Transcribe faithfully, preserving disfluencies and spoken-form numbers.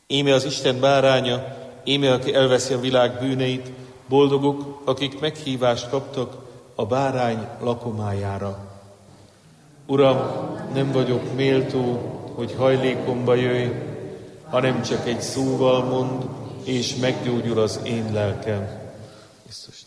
Íme az Isten báránya, íme aki elveszi a világ bűneit, boldogok, akik meghívást kaptak a bárány lakomájára. Uram, nem vagyok méltó, hogy hajlékomba jöjj, hanem csak egy szóval mond, és meggyógyul az én lelkem. Biztos.